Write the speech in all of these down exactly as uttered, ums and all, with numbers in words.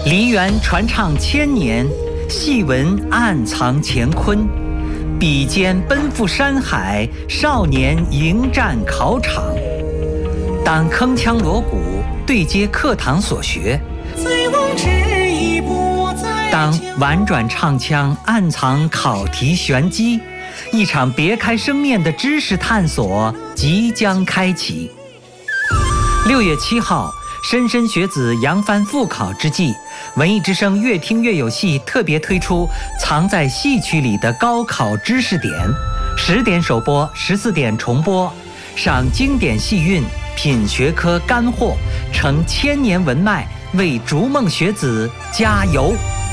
梨园传唱千年，戏文暗藏乾坤。笔尖奔赴山海，少年迎战考场。当铿锵锣鼓对接课堂所学，当婉转唱腔暗藏考题玄机，一场别开生面的知识探索即将开启。六月七号，莘莘学子扬帆复考之际，文艺之声越听越有戏特别推出藏在戏曲里的高考知识点，十点首播，十四点重播，赏经典戏韵，品学科干货，承千年文脉，为逐梦学子加油。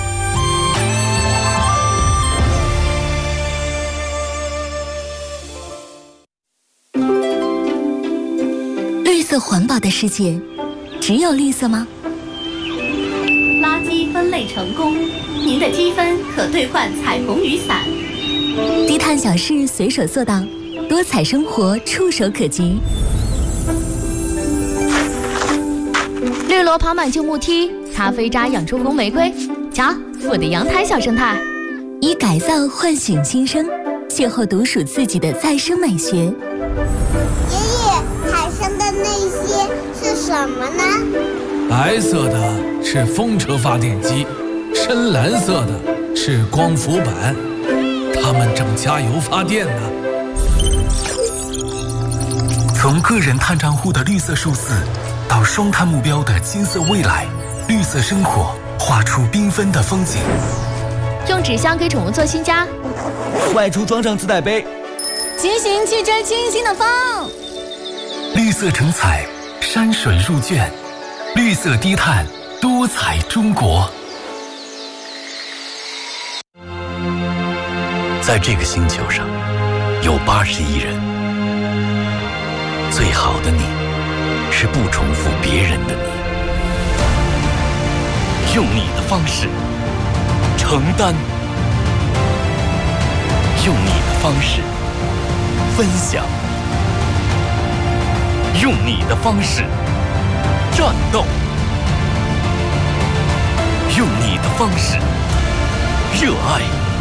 绿色环保的世界，只有绿色吗？ 垃圾分类成功，您的积分可兑换彩虹雨伞。 低碳小事随手做到，多彩生活触手可及。 绿萝爬满旧木梯，咖啡渣养出红玫瑰。瞧，我的阳台小生态。 以改造唤醒新生，邂逅独属自己的再生美学。 爷爷，海上的那些是什么呢？ 白色的是风车发电机，深蓝色的是光伏板，它们正加油发电呢。 从个人碳账户的绿色数字，到双碳目标的金色未来，绿色生活画出缤纷的风景。 用纸箱给宠物做新家， 外出装上自带杯， 骑行去追清新的风。 绿色成彩，山水入卷，绿色低碳，多彩中国。在这个星球上，有八十亿人。最好的你，是不重复别人的你。用你的方式承担，用你的方式分享，用你的方式战斗，用你的方式热爱，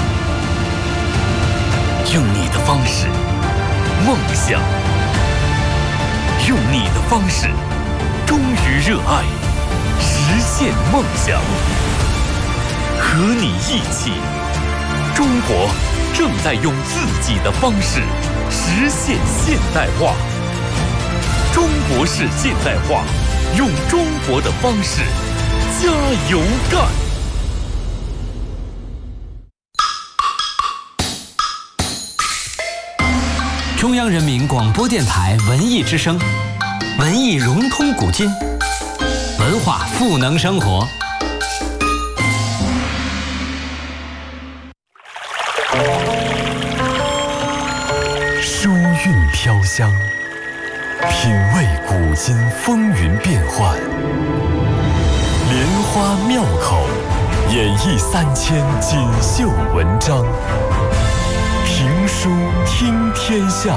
用你的方式梦想，用你的方式忠于热爱，实现梦想。和你一起，中国正在用自己的方式实现现代化。中国式现代化，用中国的方式加油干！ 中央人民广播电台文艺之声，文艺融通古今，文化赋能生活。 书韵飘香，品味古今风云变幻，莲花妙口，演绎三千锦绣文章。评书听天下，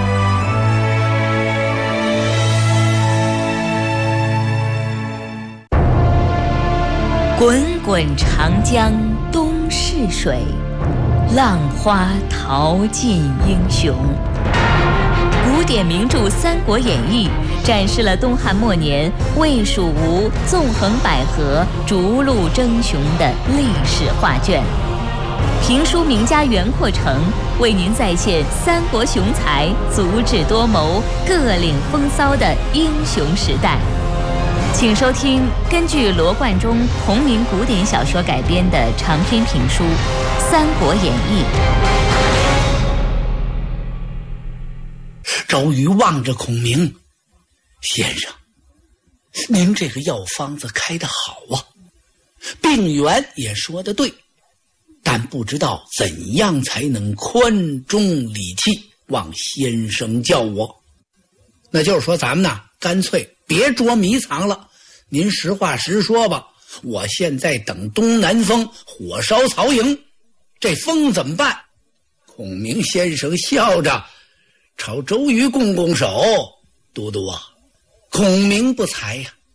滚滚长江东逝水，浪花淘尽英雄。古典名著《三国演义》展示了东汉末年魏蜀吴纵横捭阖、逐鹿争雄的历史画卷。评书名家袁阔成为您再现三国雄才足智多谋、各领风骚的英雄时代。请收听根据罗贯中同名古典小说改编的长篇评书《三国演义》。 周瑜望着孔明，先生，您这个药方子开得好啊，病源也说得对，但不知道怎样才能宽中理气，望先生教我。那就是说咱们呢，干脆别捉迷藏了，您实话实说吧。我现在等东南风，火烧曹营，这风怎么办？孔明先生笑着朝周瑜拱拱手，都督啊，孔明不才呀、啊，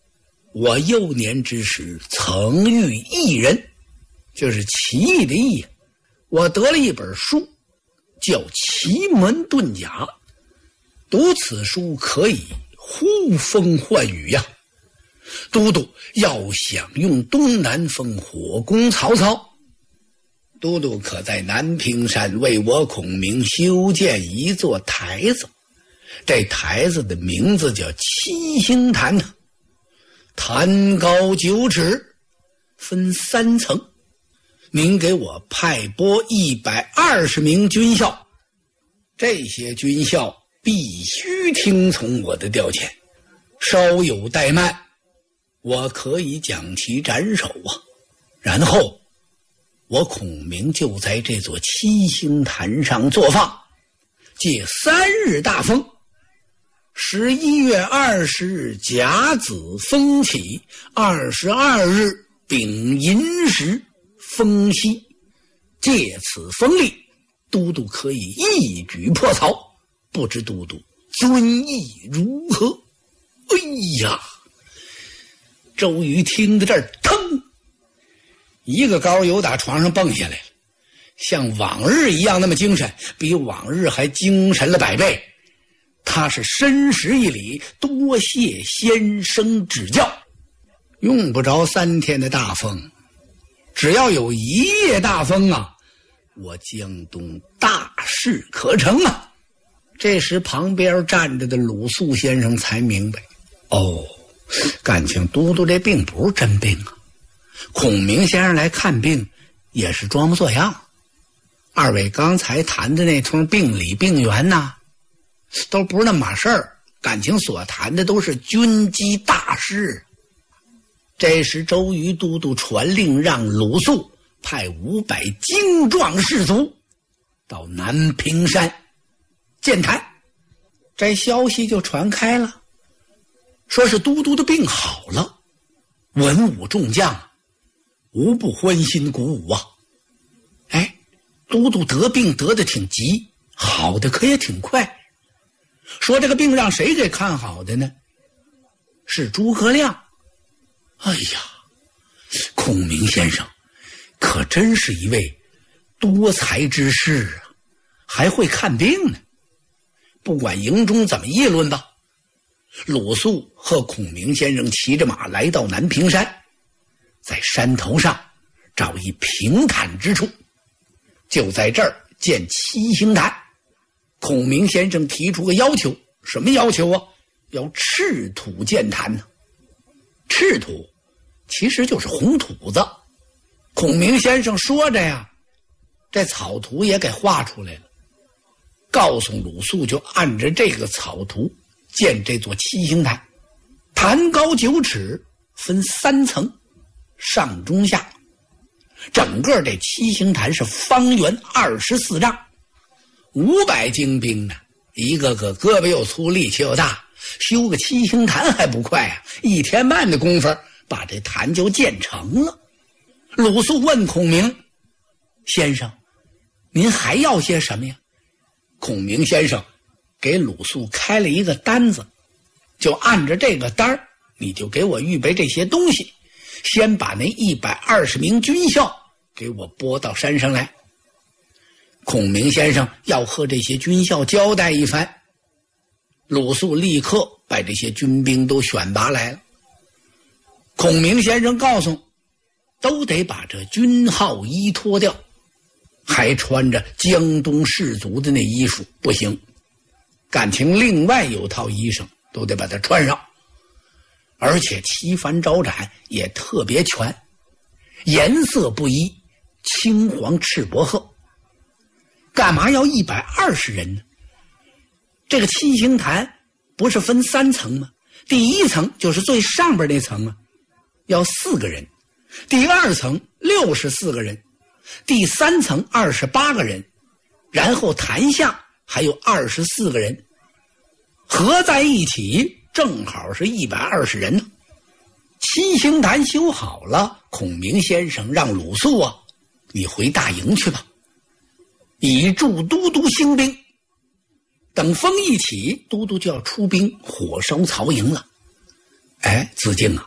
我幼年之时曾遇异人，就是奇异的异。我得了一本书，叫《奇门遁甲》，读此书可以呼风唤雨呀。都督要想用东南风火攻曹操，都督可在南屏山为我孔明修建一座台子，这台子的名字叫七星坛呢，坛高九尺，分三层。您给我派拨一百二十名军校，这些军校必须听从我的调遣，稍有怠慢，我可以将其斩首啊！然后我孔明就在这座七星坛上作放，借三日大风，十一月二十日甲子风起，二十二日丙寅时风息，借此风力，都督可以一举破曹。不知都督尊意如何？哎呀！周瑜听到这儿，腾一个高油打床上蹦下来了，像往日一样那么精神，比往日还精神了百倍。他是深施一礼，多谢先生指教。用不着三天的大风，只要有一夜大风啊，我江东大事可成啊！这时旁边站着的鲁肃先生才明白，哦，感情都督这病不是真病啊，孔明先生来看病也是装模作样。二位刚才谈的那通病理病源呐，都不是那么码事儿，感情所谈的都是军机大事。这时周瑜都督传令让鲁肃派五百精壮士卒到南屏山建坛，这消息就传开了，说是都督的病好了。文武众将无不欢欣鼓舞啊！哎，都督得病得的挺急，好的可也挺快。说这个病让谁给看好的呢？是诸葛亮。哎呀，孔明先生可真是一位多才之士啊，还会看病呢。不管营中怎么议论吧，鲁肃和孔明先生骑着马来到南屏山，在山头上找一平坦之处，就在这儿建七星坛。孔明先生提出个要求，什么要求啊？要赤土建坛呢。赤土其实就是红土子。孔明先生说着呀，这草图也给画出来了，告诉鲁肃就按着这个草图建这座七星坛。坛高九尺，分三层，上中下。整个这七星坛是方圆二十四丈，五百精兵呢，一个个胳膊又粗，力气又大，修个七星坛还不快啊？一天半的功夫把这坛就建成了。鲁肃问孔明先生，您还要些什么呀？孔明先生给鲁肃开了一个单子，就按着这个单儿，你就给我预备这些东西，先把那一百二十名军校给我拨到山上来。孔明先生要和这些军校交代一番，鲁肃立刻把这些军兵都选拔来了。孔明先生告诉，都得把这军号衣脱掉，还穿着江东士族的那衣服不行，感情另外有套衣裳都得把它穿上，而且旗幡招展也特别全，颜色不一，青黄赤薄褐。干嘛要一百二十人呢？这个七星坛不是分三层吗？第一层就是最上边那层啊，要四个人；第二层六十四个人；第三层二十八个人，然后坛下还有二十四个人，合在一起正好是一百二十人呢。七星坛修好了，孔明先生让鲁肃啊，你回大营去吧，以助都督兴兵。等风一起，都督就要出兵火烧曹营了。哎，子敬啊，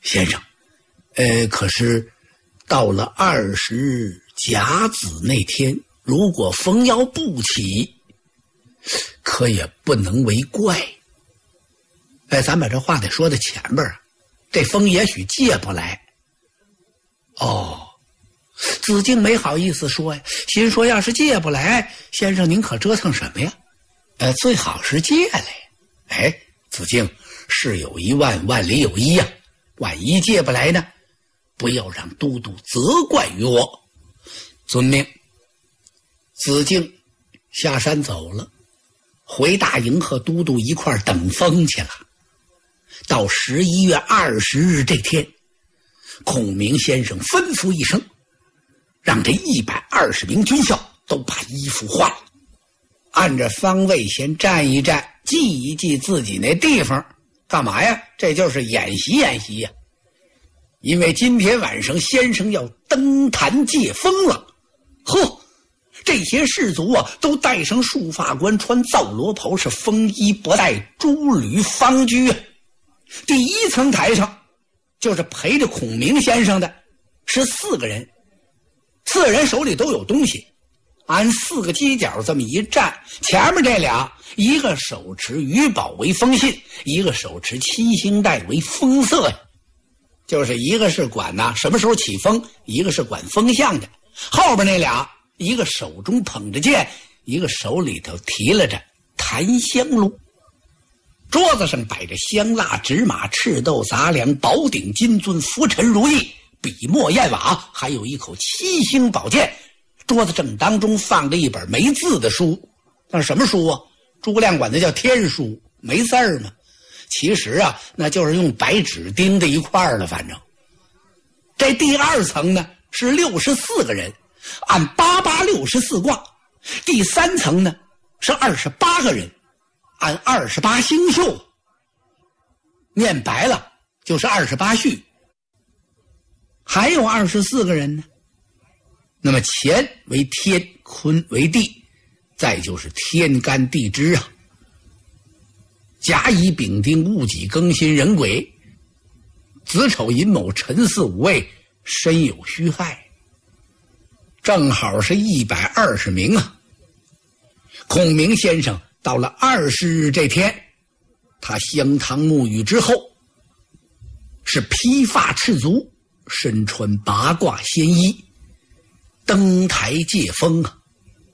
先生，呃，可是到了二十日甲子那天，如果风要不起，可也不能为怪。哎，咱把这话得说到前边啊，这风也许借不来。哦，子敬没好意思说呀，心说要是借不来，先生您可折腾什么呀？呃，最好是借来。哎，子敬，事有一万，万里有一呀、啊，万一借不来呢，不要让都督责怪于我。遵命。子敬下山走了，回大营和都督一块等风去了。到十一月二十日这天，孔明先生吩咐一声，让这一百二十名军校都把衣服换了，按着方位先站一站，记一记自己那地方。干嘛呀？这就是演习演习呀。因为今天晚上先生要登坛借风了。呵，这些士卒啊，都戴上束发冠，穿皂罗袍，是风衣不带，珠履方居啊。第一层台上就是陪着孔明先生的是四个人，四个人手里都有东西，按四个犄角这么一站，前面这俩，一个手持鱼宝为风信，一个手持七星带为风色呀，就是一个是管呐、啊、什么时候起风，一个是管风向的。后边那俩，一个手中捧着剑，一个手里头提了着檀香炉。桌子上摆着香蜡、纸马、赤豆、杂粮、宝鼎、金樽、浮尘如意、笔墨砚瓦，还有一口七星宝剑。桌子正当中放着一本没字的书，那是什么书啊？诸葛亮管那叫天书，没字儿嘛。其实啊，那就是用白纸钉在一块儿了。反正这第二层呢是六十四个人，按八八六十四卦。第三层呢是二十八个人，按二十八星宿。念白了就是二十八序。还有二十四个人呢。那么乾为天，坤为地，再就是天干地支啊。甲乙丙丁戊己庚辛壬癸，子丑寅卯辰巳午未，申酉戌亥，正好是一百二十名啊。孔明先生到了二十日这天，他香堂沐浴之后，是披发赤足，身穿八卦仙衣，登台借风啊。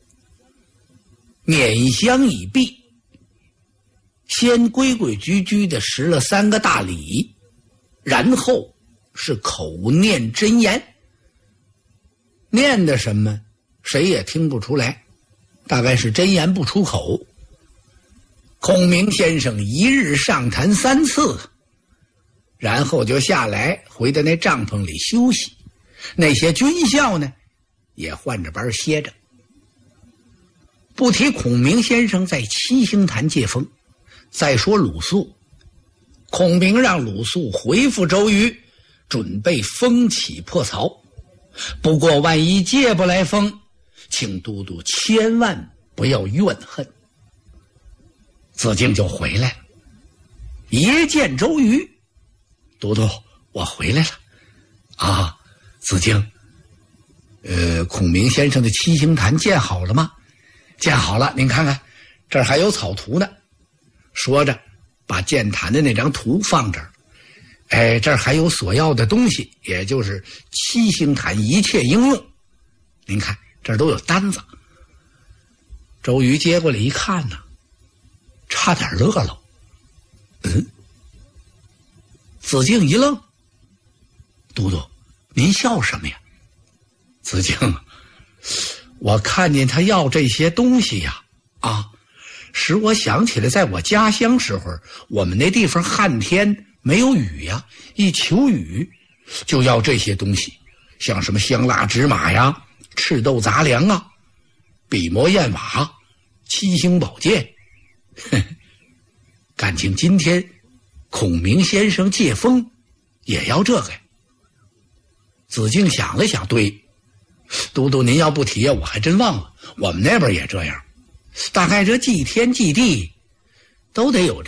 捻香已毕，先规规矩矩的施了三个大礼，然后是口念真言。念的什么谁也听不出来，大概是真言不出口。孔明先生一日上坛三次，然后就下来回到那帐篷里休息。那些军校呢也换着班歇着。不提孔明先生在七星坛借风，再说鲁肃。孔明让鲁肃回复周瑜，准备风起破曹。不过万一借不来风，请都督千万不要怨恨。子敬就回来了，一见周瑜，都督，我回来了。啊，子敬，呃，孔明先生的七星坛建好了吗？建好了，您看看，这儿还有草图呢。说着，把建坛的那张图放这儿。哎，这儿还有所要的东西，也就是七星坛一切应用。您看，这儿都有单子。周瑜接过来一看呢，差点乐了。嗯，子敬一愣，都督，您笑什么呀？子敬，我看见他要这些东西呀，啊，使我想起来，在我家乡时候，我们那地方旱天没有雨呀，一求雨就要这些东西，像什么香蜡纸马呀、赤豆杂粮啊、笔墨砚瓦、七星宝剑。感情今天孔明先生借风也要这个呀。子敬想了想，对，都督您要不提呀，我还真忘了，我们那边也这样，大概这祭天祭地都得有这